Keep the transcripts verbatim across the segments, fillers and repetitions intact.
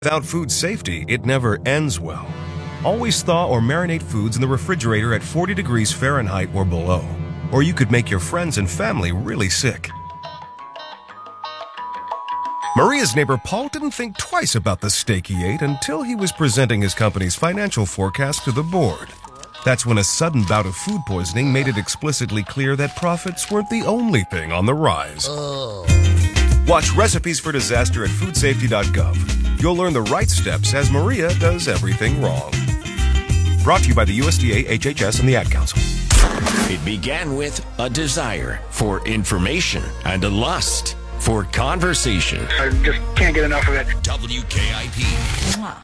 Without food safety, it never ends well. Always thaw or marinate foods in the refrigerator at forty degrees Fahrenheit or below, or you could make your friends and family really sick. Maria's neighbor Paul didn't think twice about the steak he ate until he was presenting his company's financial forecast to the board. That's when a sudden bout of food poisoning made it explicitly clear that profits weren't the only thing on the rise. Oh. Watch Recipes for Disaster at food safety dot gov. You'll learn the right steps as Maria does everything wrong. Brought to you by the U S D A, H H S, and the Ad Council. It began with a desire for information and a lust for conversation. I just can't get enough of it. W K I P. Mwah.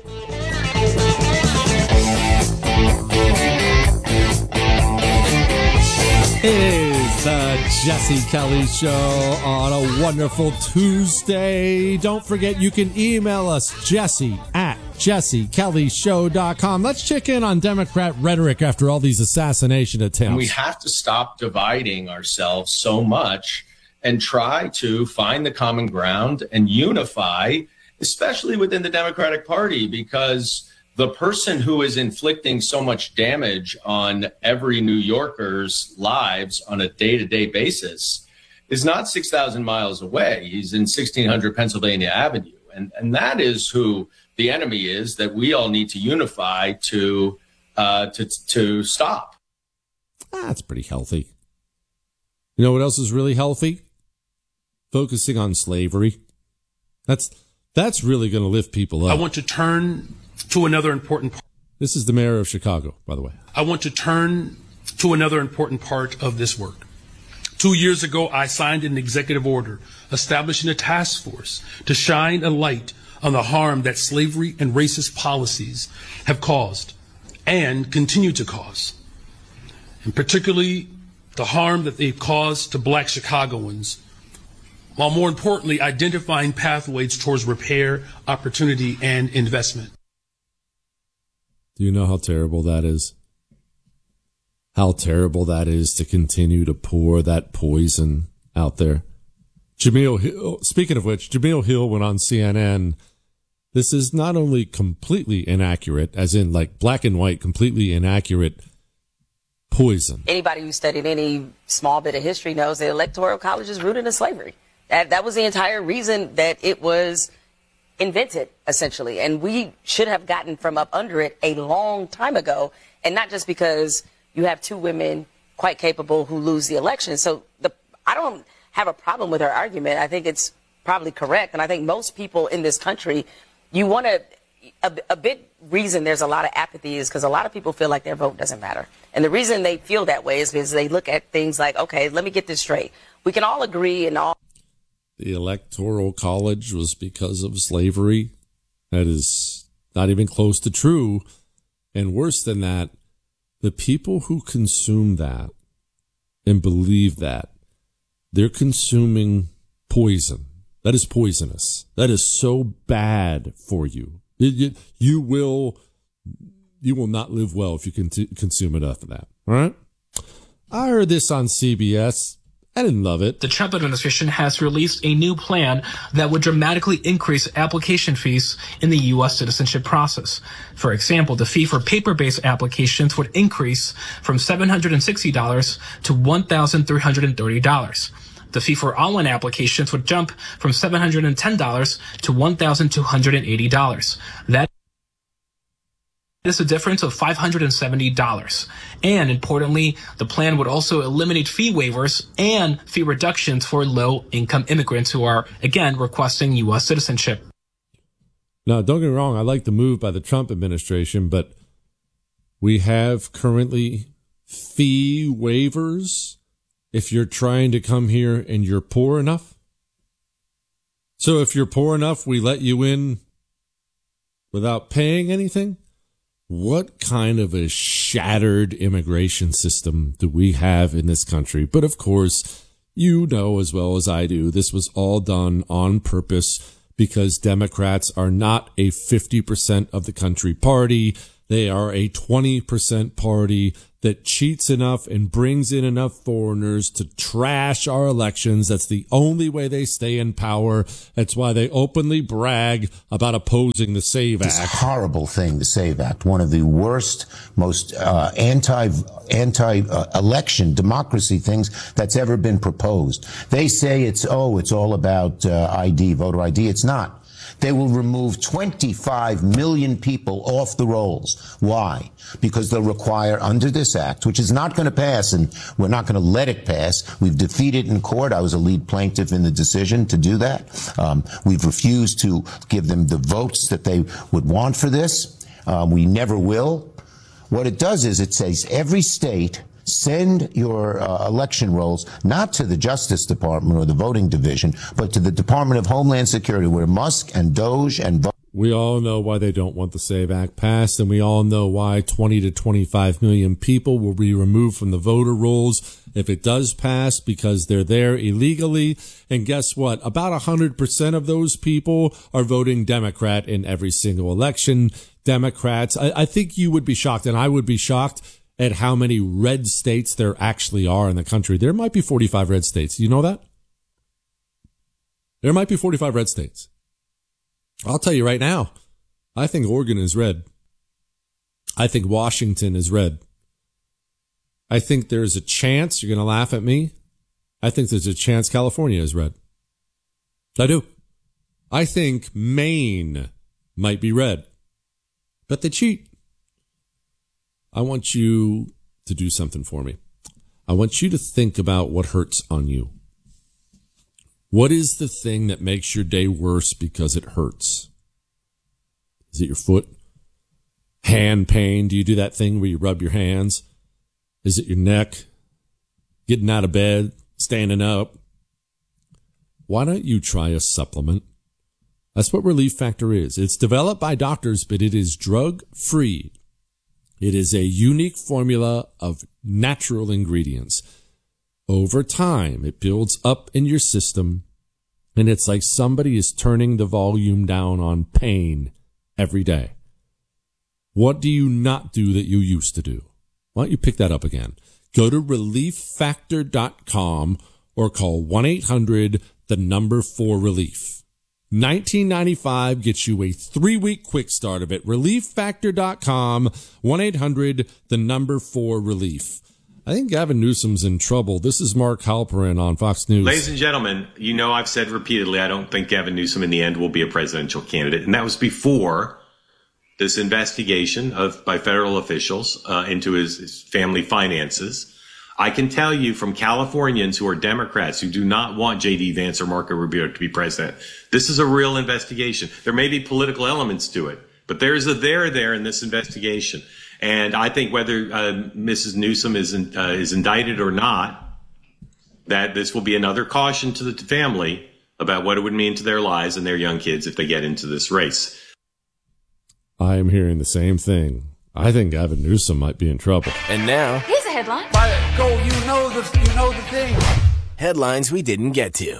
It's the Jesse Kelly Show on a wonderful Tuesday. Don't forget, you can email us, Jesse at jesse kelly show dot com. Let's check in on Democrat rhetoric after all these assassination attempts. And we have to stop dividing ourselves so much and try to find the common ground and unify, especially within the Democratic Party, because the person who is inflicting so much damage on every New Yorker's lives on a day-to-day basis is not six thousand miles away. He's in sixteen hundred Pennsylvania Avenue. And, and that is who the enemy is that we all need to unify to, uh, to, to stop. That's pretty healthy. You know what else is really healthy? Focusing on slavery. That's, that's really going to lift people up. I want to turn to another important part. This is the mayor of Chicago, by the way. I want to turn to another important part of this work. Two years ago, I signed an executive order establishing a task force to shine a light on the harm that slavery and racist policies have caused and continue to cause, and particularly the harm that they've caused to Black Chicagoans, while more importantly, identifying pathways towards repair, opportunity, and investment. Do you know how terrible that is? How terrible that is to continue to pour that poison out there. Jameel Hill, speaking of which, Jameel Hill went on C N N. This is not only completely inaccurate, as in like black and white, completely inaccurate poison. Anybody who studied any small bit of history knows that Electoral College is rooted in slavery. That, that was the entire reason that it was invented, essentially. And we should have gotten from up under it a long time ago. And not just because you have two women quite capable who lose the election. So the, I don't have a problem with her argument. I think it's probably correct. And I think most people in this country, you want to, a, a big reason there's a lot of apathy is because a lot of people feel like their vote doesn't matter. And the reason they feel that way is because they look at things like, okay, let me get this straight. We can all agree and all. The Electoral College was because of slavery. That is not even close to true. And worse than that, the people who consume that and believe that, they're consuming poison. That is poisonous. That is so bad for you. You, you will, you will not live well if you can consume enough of that. All right. I heard this on C B S. I didn't love it. The Trump administration has released a new plan that would dramatically increase application fees in the U S citizenship process. For example, the fee for paper-based applications would increase from seven hundred sixty dollars to one thousand three hundred thirty dollars. The fee for online applications would jump from seven hundred ten dollars to one thousand two hundred eighty dollars. That is a difference of five hundred seventy dollars. And importantly, the plan would also eliminate fee waivers and fee reductions for low-income immigrants who are, again, requesting U S citizenship. Now, don't get me wrong, I like the move by the Trump administration, but we have currently fee waivers if you're trying to come here and you're poor enough. So if you're poor enough, we let you in without paying anything? What kind of a shattered immigration system do we have in this country? But of course, you know as well as I do, this was all done on purpose because Democrats are not a fifty percent of the country party. They are a twenty percent party that cheats enough and brings in enough foreigners to trash our elections. That's the only way they stay in power. That's why they openly brag about opposing the SAVE Act. This horrible thing, the SAVE Act, one of the worst, most uh, anti anti uh, election democracy things that's ever been proposed. They say it's oh, it's all about uh, I D, voter I D. It's not. They will remove twenty-five million people off the rolls. Why? Because they'll require, under this act, which is not going to pass, and we're not going to let it pass. We've defeated in court. I was a lead plaintiff in the decision to do that. Um, we've refused to give them the votes that they would want for this. Um, we never will. What it does is it says every state send your uh, election rolls not to the Justice Department or the voting division, but to the Department of Homeland Security, where Musk and Doge and... We all know why they don't want the SAVE Act passed, and we all know why twenty to twenty-five million people will be removed from the voter rolls if it does pass, because they're there illegally. And guess what? About one hundred percent of those people are voting Democrat in every single election. Democrats, I, I think you would be shocked, and I would be shocked at how many red states there actually are in the country. There might be forty-five red states. You know that? There might be forty-five red states. I'll tell you right now, I think Oregon is red. I think Washington is red. I think there's a chance, you're going to laugh at me, I think there's a chance California is red. I do. I think Maine might be red. But they cheat. I want you to do something for me. I want you to think about what hurts on you. What is the thing that makes your day worse because it hurts? Is it your foot? Hand pain? Do you do that thing where you rub your hands? Is it your neck? Getting out of bed? Standing up? Why don't you try a supplement? That's what Relief Factor is. It's developed by doctors, but it is drug-free. It is a unique formula of natural ingredients. Over time, it builds up in your system, and it's like somebody is turning the volume down on pain every day. What do you not do that you used to do? Why don't you pick that up again? Go to relief factor dot com or call one eight hundred the number four relief. nineteen ninety-five gets you a three-week quick start of it. relief factor dot com, one eight hundred the number four relief. I think Gavin Newsom's in trouble. This is Mark Halperin on Fox News. Ladies and gentlemen, you know I've said repeatedly I don't think Gavin Newsom in the end will be a presidential candidate. And that was before this investigation of by federal officials uh, into his, his family finances. I can tell you from Californians who are Democrats who do not want J D Vance or Marco Rubio to be president, this is a real investigation. There may be political elements to it, but there's a there there in this investigation. And I think whether uh, Missus Newsom is in, uh, is indicted or not, that this will be another caution to the family about what it would mean to their lives and their young kids if they get into this race. I am hearing the same thing. I think Gavin Newsom might be in trouble. And now, here's a headline. Go, you know the, you know the thing. Headlines we didn't get to.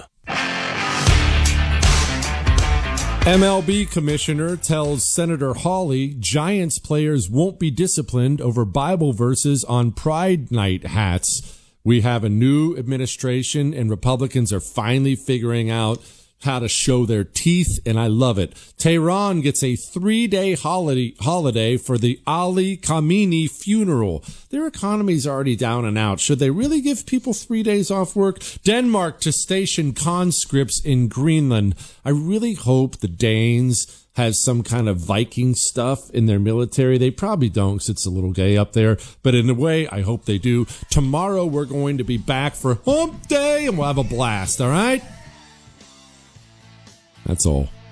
M L B commissioner tells Senator Hawley Giants players won't be disciplined over Bible verses on Pride Night hats. We have a new administration and Republicans are finally figuring out how to show their teeth, and I love it. Tehran gets a three-day holiday holiday for the Ali Khamenei funeral. Their economy's already down and out. Should they really give people three days off work? Denmark to station conscripts in Greenland. I really hope the Danes have some kind of Viking stuff in their military. They probably don't because it's a little gay up there. But in a way, I hope they do. Tomorrow, we're going to be back for Hump Day, and we'll have a blast, all right? That's all.